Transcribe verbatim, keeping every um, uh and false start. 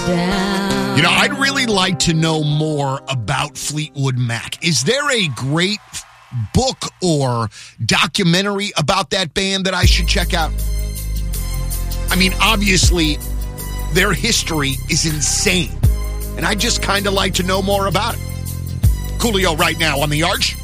down. You know, I'd really like to know more about Fleetwood Mac. Is there a great book or documentary about that band that I should check out? I mean, obviously, their history is insane, and I just kind of like to know more about it. Coolio right now on The Arch.